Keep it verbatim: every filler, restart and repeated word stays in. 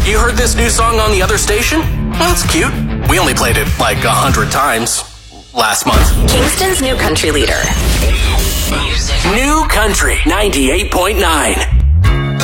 You heard this new song on the other station? Well, it's cute. We only played it like a hundred times last month. Kingston's new country leader. New Country ninety-eight point nine.